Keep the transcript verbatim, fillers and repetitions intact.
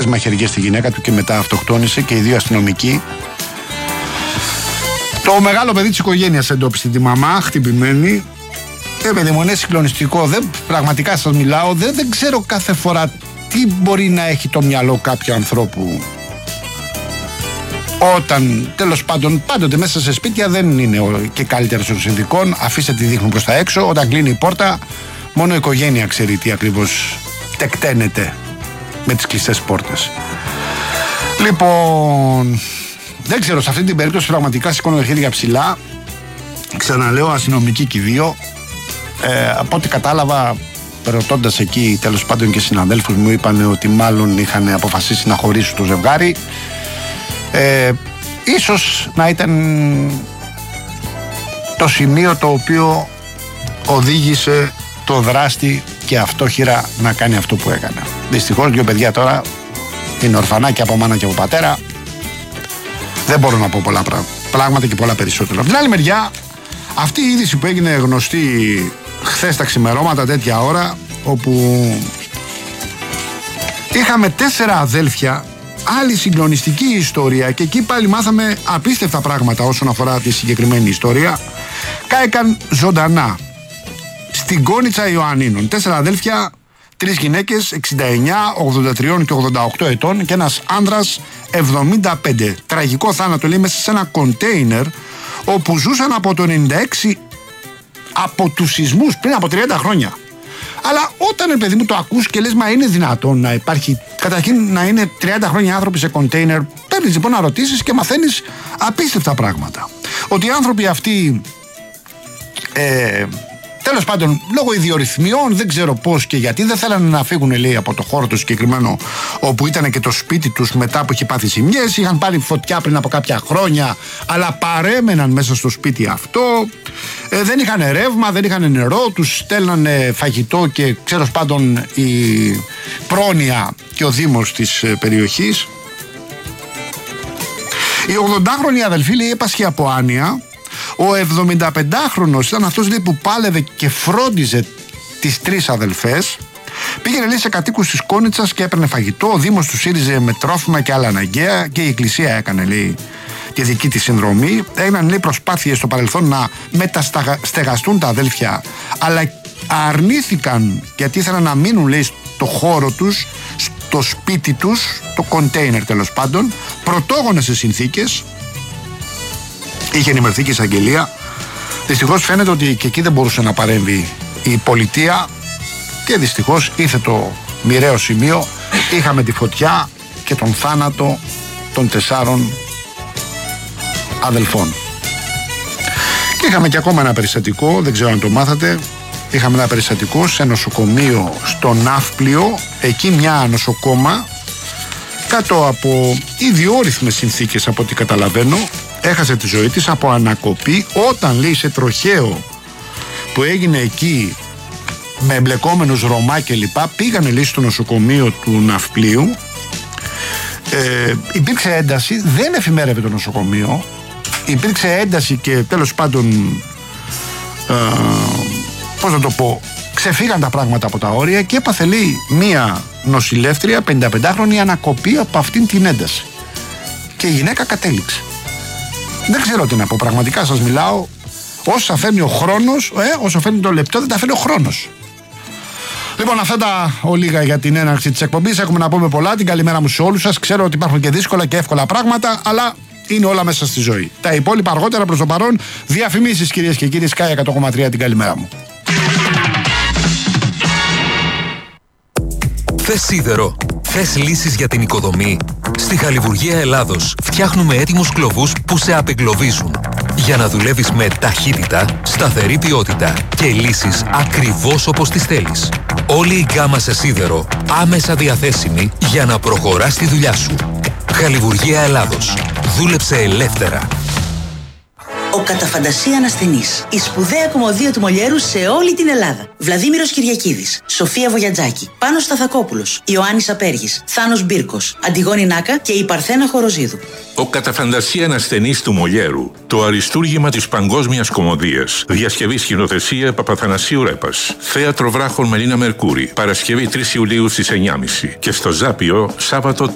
μαχαιριές στη γυναίκα του και μετά αυτοκτόνησε και οι δύο αστυνομικοί. Το μεγάλο παιδί της οικογένειας εντόπισε τη μαμά, χτυπημένη. Ε, παιδί μου, είναι συγκλονιστικό. Δεν, πραγματικά σας μιλάω, δεν, δεν ξέρω κάθε φορά τι μπορεί να έχει το μυαλό κάποιου ανθρώπου. Όταν, τέλος πάντων, πάντοτε μέσα σε σπίτια δεν είναι και καλύτερος των συνδικών. Αφήστε τη δείχνουν προς τα έξω. Όταν κλείνει η πόρτα, μόνο η οικογένεια ξέρει τι ακριβώς τεκταίνεται με τις κλειστές πόρτες. Λοιπόν, δεν ξέρω, σε αυτή την περίπτωση πραγματικά σηκώνω τα χέρια ψηλά. Ξαναλέω, αστυνομικοί και οι δύο. Ε, από ό,τι κατάλαβα, ρωτώντας εκεί τέλος πάντων και συναδέλφους μου, είπαν ότι μάλλον είχαν αποφασίσει να χωρίσουν το ζευγάρι. Ε, ίσως να ήταν το σημείο το οποίο οδήγησε το δράστη και αυτόχειρα να κάνει αυτό που έκανε. Δυστυχώς δύο παιδιά τώρα είναι ορφανά και από μάνα και από πατέρα. Δεν μπορώ να πω πολλά πράγματα και πολλά περισσότερα. Από την άλλη μεριά, αυτή η είδηση που έγινε γνωστή χθες τα ξημερώματα τέτοια ώρα, όπου είχαμε τέσσερα αδέλφια, άλλη συγκλονιστική ιστορία, και εκεί πάλι μάθαμε απίστευτα πράγματα όσον αφορά τη συγκεκριμένη ιστορία. Κάηκαν ζωντανά στην Κόνιτσα Ιωαννίνων. Τέσσερα αδέλφια, τρεις γυναίκες εξήντα εννιά, ογδόντα τρία και ογδόντα οκτώ ετών και ένας άνδρας εβδομήντα πέντε. Τραγικό θάνατο, λέει, μέσα σε ένα κοντέινερ όπου ζούσαν από το ενενήντα έξι, από τους σεισμούς πριν από τριάντα χρόνια. Αλλά όταν, παιδί μου, το ακούς και λες, μα είναι δυνατόν να υπάρχει, καταρχήν να είναι τριάντα χρόνια άνθρωποι σε κοντέινερ, παίρνεις λοιπόν να ρωτήσεις και μαθαίνεις απίστευτα πράγματα. Ότι οι άνθρωποι αυτοί, ε, τέλος πάντων, λόγω ιδιορυθμιών, δεν ξέρω πώς και γιατί, δεν θέλανε να φύγουν, λέει, από το χώρο του συγκεκριμένο όπου ήταν και το σπίτι τους μετά που είχε πάθει ζημιές. Είχαν πάρει φωτιά πριν από κάποια χρόνια, αλλά παρέμεναν μέσα στο σπίτι αυτό. Ε, δεν είχαν ρεύμα, δεν είχαν νερό, τους στέλνανε φαγητό και, ξέρω πάντων, η πρόνοια και ο δήμος της ε, περιοχής. Η ογδοντάχρονη αδελφή, λέει, έπασχε από άνοια. Ο εβδομηνταπεντάχρονος ήταν αυτός, λέει, που πάλευε και φρόντιζε τις τρεις αδελφές. Πήγαινε, λέει, σε κατοίκους της Κόνιτσας και έπαιρνε φαγητό. Ο Δήμος του σύριζε με τρόφιμα και άλλα αναγκαία και η Εκκλησία έκανε, λέει, τη δική της συνδρομή. Έγιναν, λέει, προσπάθειες στο παρελθόν να μεταστεγαστούν τα αδέλφια, αλλά αρνήθηκαν γιατί ήθελαν να μείνουν, λέει, στο χώρο τους, στο σπίτι τους, το κοντέινερ τέλος πάντων, πρωτόγονες σε συνθήκες. Είχε ενημερωθεί και η εισαγγελία. Δυστυχώς φαίνεται ότι και εκεί δεν μπορούσε να παρέμβει η πολιτεία και δυστυχώς ήρθε το μοιραίο σημείο. Είχαμε τη φωτιά και τον θάνατο των τεσσάρων αδελφών. Και είχαμε και ακόμα ένα περιστατικό, δεν ξέρω αν το μάθατε. Είχαμε ένα περιστατικό σε νοσοκομείο στο Ναύπλιο. Εκεί μια νοσοκόμα, κάτω από ιδιόρυθμες συνθήκες από ό,τι καταλαβαίνω, έχασε τη ζωή της από ανακοπή όταν, λέει, σε τροχαίο που έγινε εκεί με εμπλεκόμενους Ρωμά και λοιπά, πήγανε, λέει, στο νοσοκομείο του Ναυπλίου. Ε, υπήρξε ένταση, δεν εφημέρευε το νοσοκομείο, υπήρξε ένταση και τέλος πάντων, ε, πώς να το πω, ξεφύγαν τα πράγματα από τα όρια και έπαθε, λέει, μία νοσηλεύτρια πενηνταπεντάχρονη ανακοπή από αυτήν την ένταση και η γυναίκα κατέληξε. Δεν ξέρω τι να πω, πραγματικά σας μιλάω. Όσα φέρνει ο χρόνος, ε, όσο φέρνει το λεπτό, δεν τα φέρνει ο χρόνος. Λοιπόν, αυτά τα ολίγα για την έναρξη της εκπομπής. Έχουμε να πούμε πολλά. Την καλημέρα μου σε όλους σας. Ξέρω ότι υπάρχουν και δύσκολα και εύκολα πράγματα, αλλά είναι όλα μέσα στη ζωή. Τα υπόλοιπα αργότερα, προς το παρόν. Διαφημίσεις, κυρίες και κύριοι. Sky εκατό κόμμα τρία, την καλημέρα μου. Θες σίδερο? Θες λύσεις για την οικοδομή? Στη Χαλιβουργία Ελλάδος φτιάχνουμε έτοιμους κλωβούς που σε απεγκλωβίζουν, για να δουλεύεις με ταχύτητα, σταθερή ποιότητα και λύσεις ακριβώς όπως τις θέλεις. Όλη η γκάμα σε σίδερο άμεσα διαθέσιμη για να προχωράς τη δουλειά σου. Χαλιβουργία Ελλάδος. Δούλεψε ελεύθερα. Ο κατά φαντασία ανασθενής. Η σπουδαία κομμωδία του Μολιέρου σε όλη την Ελλάδα. Βλαδίμηρος Κυριακίδης, Σοφία Βογιατζάκη, Πάνος Σταθακόπουλος, Ιωάννης Απέργης, Θάνος Μπίρκος, Αντιγόνη Νάκα και η Παρθένα Χοροζίδου. Ο κατά φαντασία ανασθενής του Μολιέρου. Το αριστούργημα της παγκόσμιας κομμωδίας. Διασκευή σκηνοθεσία Παπαθανασίου Ρέπας. Θέατρο Βράχων Μελίνα Μερκούρη. Παρασκευή τρεις Ιουλίου στις εννιά και μισή. Και στο Ζάπιο Σάββατο